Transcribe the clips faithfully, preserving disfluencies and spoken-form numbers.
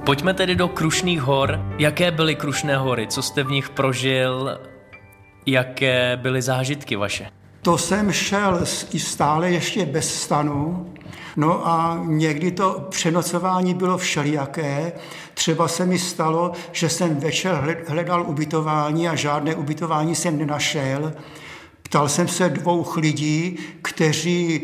Pojďme tedy do Krušných hor. Jaké byly Krušné hory? Co jste v nich prožil? Jaké byly zážitky vaše? To jsem šel stále ještě bez stanu. No a někdy to přenocování bylo všelijaké. Třeba se mi stalo, že jsem večer hledal ubytování a žádné ubytování jsem nenašel. Ptal jsem se dvou lidí, kteří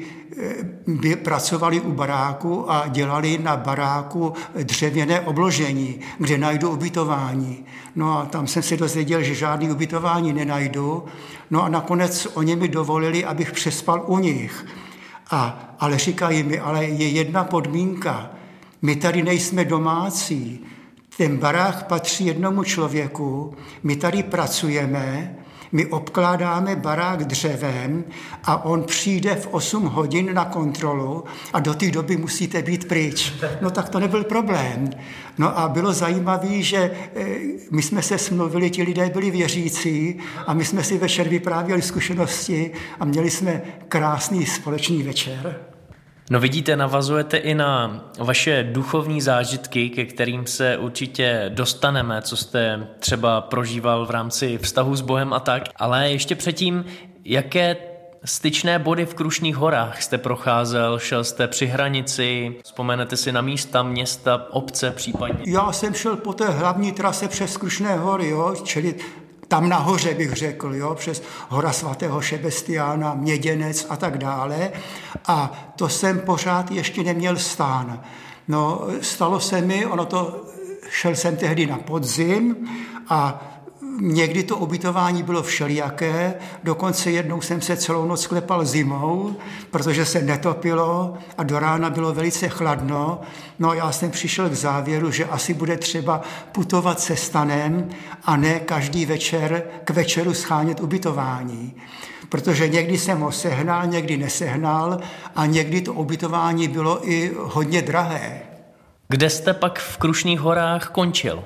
by pracovali u baráku a dělali na baráku dřevěné obložení, kde najdu ubytování. No a tam jsem se dozvěděl, že žádný ubytování nenajdu. No a nakonec oni mi dovolili, abych přespal u nich. A, ale říkají mi, ale je jedna podmínka. My tady nejsme domácí. Ten barák patří jednomu člověku. My tady pracujeme, my obkládáme barák dřevem a on přijde v osm hodin na kontrolu a do té doby musíte být pryč. No tak to nebyl problém. No a bylo zajímavé, že my jsme se smluvili, ti lidé byli věřící a my jsme si večer vyprávěli zkušenosti a měli jsme krásný společný večer. No vidíte, navazujete i na vaše duchovní zážitky, ke kterým se určitě dostaneme, co jste třeba prožíval v rámci vztahu s Bohem a tak. Ale ještě předtím, jaké styčné body v Krušných horách jste procházel? Šel jste při hranici? Vzpomenete si na místa, města, obce případně? Já jsem šel po té hlavní trase přes Krušné hory, jo, čili tam nahoře bych řekl, jo, přes hora svatého Šebestiána, Měděnec a tak dále. A to jsem pořád ještě neměl stán. No, stalo se mi, ono to, šel jsem tehdy na podzim a někdy to ubytování bylo všelijaké, dokonce jednou jsem se celou noc klepal zimou, protože se netopilo a do rána bylo velice chladno. No já jsem přišel k závěru, že asi bude třeba putovat se stanem a ne každý večer k večeru schánět ubytování. Protože někdy jsem ho sehnal, někdy nesehnal a někdy to ubytování bylo i hodně drahé. Kde jste pak v Krušných horách končil?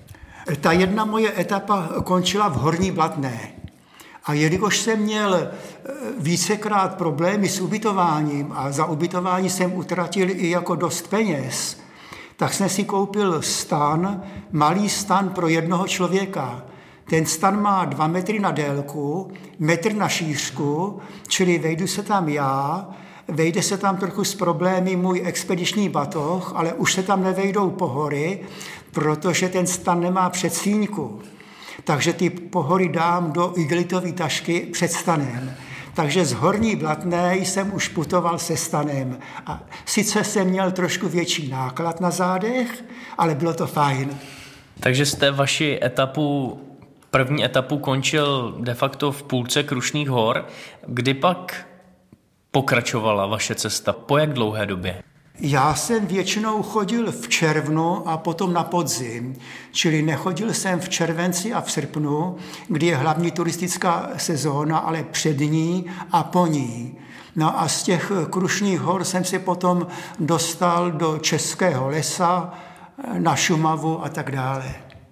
Ta jedna moje etapa končila v Horní Blatné. A jelikož jsem měl vícekrát problémy s ubytováním a za ubytování jsem utratil i jako dost peněz, tak jsem si koupil stan, malý stan pro jednoho člověka. Ten stan má dva metry na délku, metr na šířku, čili vejdu se tam já, vejde se tam trochu s problémy můj expediční batoh, ale už se tam nevejdou pohory, protože ten stan nemá předsíňku. Takže ty pohory dám do igelitové tašky před stanem. Takže z Horní Blatné jsem už putoval se stanem. A sice jsem měl trošku větší náklad na zádech, ale bylo to fajn. Takže jste vaši etapu, první etapu končil de facto v půlce Krušných hor. Kdy pak pokračovala vaše cesta? Po jak dlouhé době? Já jsem většinou chodil v červnu a potom na podzim, čili nechodil jsem v červenci a v srpnu, kdy je hlavní turistická sezóna, ale před ní a po ní. No a z těch Krušných hor jsem se potom dostal do Českého lesa, na Šumavu a tak dále.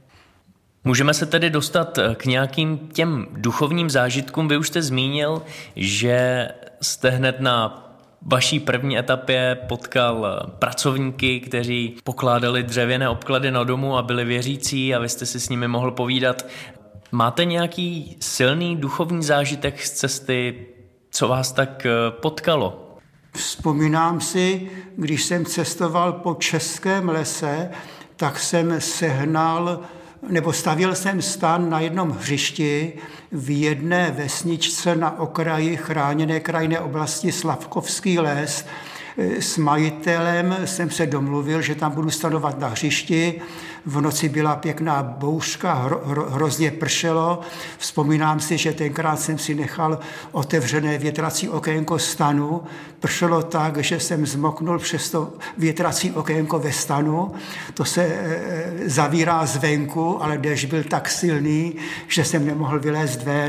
Můžeme se tedy dostat k nějakým těm duchovním zážitkům. Vy už jste zmínil, že jste hned na vaší první etapě potkal pracovníky, kteří pokládali dřevěné obklady na domu a byli věřící a vy jste si s nimi mohl povídat. Máte nějaký silný duchovní zážitek z cesty, co vás tak potkalo? Vzpomínám si, když jsem cestoval po Českém lese, tak jsem sehnal nebo stavěl jsem stan na jednom hřišti v jedné vesničce na okraji chráněné krajinné oblasti Slavkovský les. S majitelem jsem se domluvil, že tam budu stanovat na hřišti. V noci byla pěkná bouřka, hro, hro, hrozně pršelo. Vzpomínám si, že tenkrát jsem si nechal otevřené větrací okénko stanu. Pršelo tak, že jsem zmoknul přes to větrací okénko ve stanu. To se e, zavírá zvenku, ale déšť byl tak silný, že jsem nemohl vylézt ven.